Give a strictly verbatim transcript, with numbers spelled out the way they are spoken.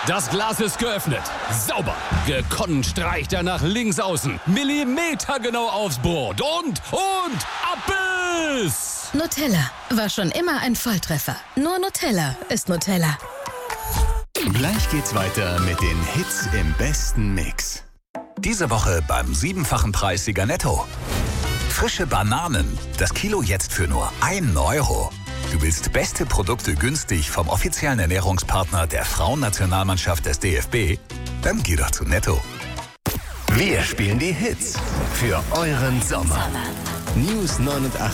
Das Glas ist geöffnet. Sauber. Gekonnt streicht er nach links außen. Millimetergenau aufs Brot. Und, und, Abbiss! Nutella. War schon immer ein Volltreffer. Nur Nutella ist Nutella. Gleich geht's weiter mit den Hits im besten Mix. Diese Woche beim siebenfachen Preissieger Netto. Frische Bananen. Das Kilo jetzt für nur einen Euro. Du willst beste Produkte günstig vom offiziellen Ernährungspartner der Frauennationalmannschaft des D F B? Dann geh doch zu Netto. Wir spielen die Hits für euren Sommer. News neunundachtzig.